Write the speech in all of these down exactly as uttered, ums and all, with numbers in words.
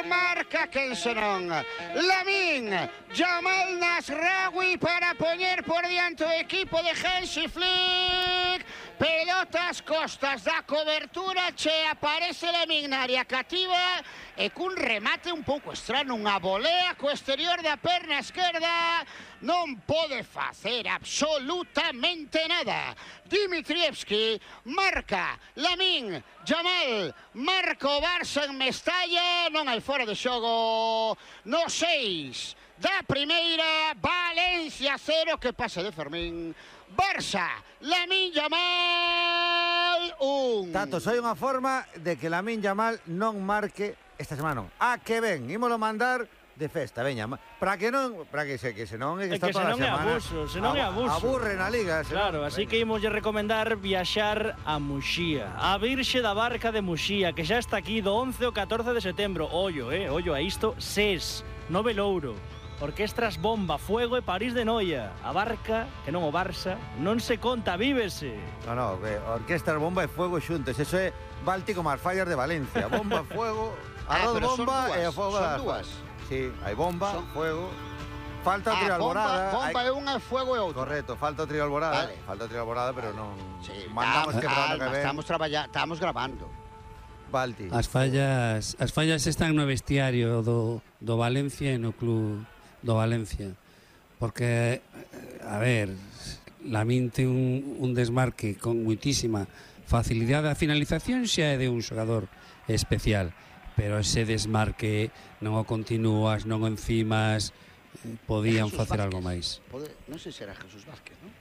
marca quen senón Lamine Yamal Nasraoui para poñer por diante o equipo de Hansi Flick. Pelotas costas da cobertura, che aparece Lamine na área cativa e cun remate un pouco estrano, unha volea co exterior da perna esquerda. Non pode facer absolutamente nada. Dimitrievski marca Lamine Yamal, marca o Barça en Mestalla, non hai fora de xogo no seis da primeira. Valencia cero, que pasa de Fermín. Barça, Lamine Yamal un. Tato, soy unha forma de que Lamine Yamal non marque esta semana. A que ven, ímolo mandar de festa, veña, para que non, para que se que senón é que está toda a semana. Abuso, senón é abuso. Aburre na liga, senón. Claro, así que imos recomendar viaxar a Muxía, a Virxe da Barca de Muxía, que xa está aquí do once ao catorce de setembro. Ollo, eh, ollo a isto, S E S, Nove Louro, Orquestras Bomba, Fuego e París de Noia. A Barca, que non o Barça, non se conta, vívese. No, no, que Orquestas Bomba e Fuego xuntos, eso é Báltico más Fallas de Valencia. Bomba, Fuego, Arroz, ah, Bomba e o Fuego son das dúas. Sí, hai bomba, son... fuego. Falta o ah, trío Alborada. Bomba, bomba hai... é unha, fuego é outra. Correcto, falta o trío Alborada. Vale. Falta o trío Alborada, pero non... Sí, mandamos que para que ven. Estamos traballando, estamos grabando. Balti. As fallas, as fallas están no vestiario do, do Valencia e no club do Valencia. Porque, a ver, Lamine ten un, un desmarque con muitísima facilidade. A finalización xa é de un xogador especial, pero ese desmarque non o continúas, non o encimas, eh, podían facer algo máis. Pode, non sei se era Jesús Vázquez, non?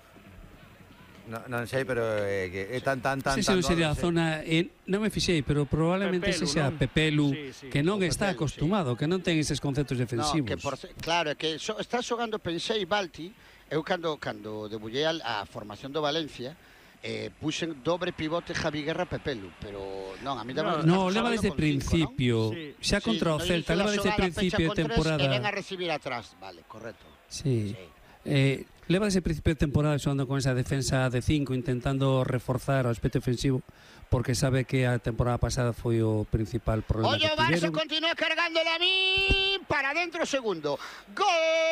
No, non sei, pero é que é tan tan tan Se tan. non sería a zona, eh, non me fixei, pero probablemente Pepelu, se sea non? Pepelu, Sí, sí, que non o está Pepelu, acostumado, que non ten eses conceptos defensivos. No, que por, claro, é que so, está xogando, pensei, Balti, eu cando, cando debullei a, a formación do Valencia, eh, puxen dobre pivote Javi Guerra Pepelu, pero non, a mí dame... No, leva desde con principio, cinco, xa contra o Celta, leva desde principio de temporada. E ven a recibir atrás, vale, correcto. Sí. sí. Eh, leva desde principio de temporada xogando con esa defensa de cinco, intentando reforzar o aspecto ofensivo, porque sabe que a temporada pasada foi o principal problema. Oye, que o Barça tiveron. continúa cargando Lamine para dentro segundo. Gol!